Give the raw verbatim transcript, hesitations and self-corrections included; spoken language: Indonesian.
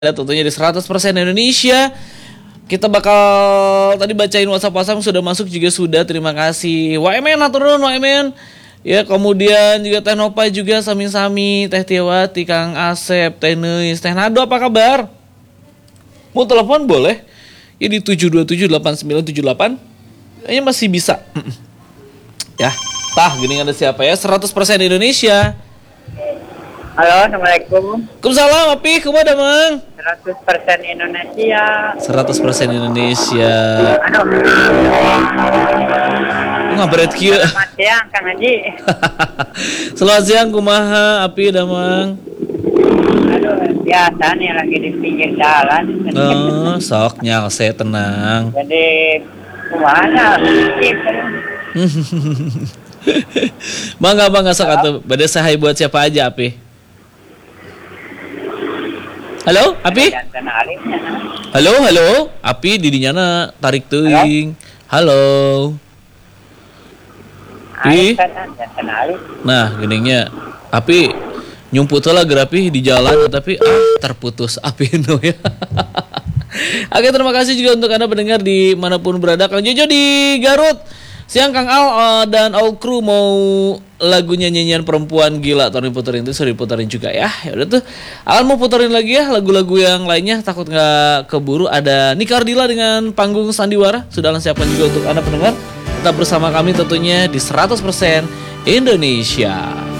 ada tentunya di seratus persen Indonesia. Kita bakal tadi bacain WhatsApp WhatsApp sudah masuk juga sudah. Terima kasih. W M N aturun W M N. Ya, kemudian juga Teh Nopa juga sami-sami, Teh Tiawati, Kang Asep, Teh Neis, Teh Nado apa kabar? Mau telepon boleh? Ya di tujuh dua tujuh delapan sembilan tujuh delapan. Kayaknya masih bisa. Ya, tah gini ada siapa ya? seratus persen Indonesia. Halo, Assalamualaikum. Waalaikumsalam, Api, kumaha Mang? seratus persen Indonesia. seratus persen Indonesia. Aduh. Ngabaret kieu. Selamat siang, Kang Haji. Selamat siang, kumaha Api da Mang? Aduh, biasa nih lagi di pinggir jalan. Oh, sok nyalse tenang. Jadi, kumaha? Bangga bangga sok atuh. Bade sahay buat siapa aja, Api? Halo, Api? Halo, halo. Api di dinyana tarik teuing. Halo. Ih. Nah, geningnya Api nyumput lah gerapi di jalan tapi ah terputus Api no ya. Oke, terima kasih juga untuk Anda pendengar di manapun berada. Kang Jojo di Garut. Siang Kang Al uh, dan all crew mau lagunya nyanyian perempuan gila Tony puterin itu sudah diputerin juga ya. Ya udah tuh. Al mau puterin lagi ya lagu-lagu yang lainnya takut nggak keburu. Ada Nika Ardila dengan panggung Sandiwara sudah siapkan juga untuk Anda pendengar. Tetap bersama kami tentunya di seratus persen Indonesia.